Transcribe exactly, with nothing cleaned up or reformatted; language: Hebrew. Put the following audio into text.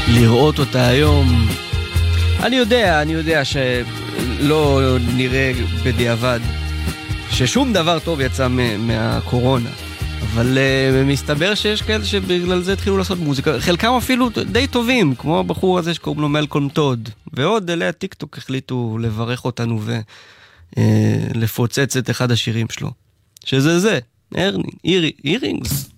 לראות אותה היום. אני יודע, אני יודע שלא נראה בדיעבד ששום דבר טוב יצא מהקורונה, אבל uh, מסתבר שיש כאלה שבגלל זה התחילו לעשות מוזיקה, חלקם אפילו די טובים, כמו הבחור הזה שקוראים לו מלקולם טוד, ועוד אלי הטיק טוק החליטו לברך אותנו ולפוצץ uh, את אחד השירים שלו, שזה זה, ארנינג, אירי, אירינגס.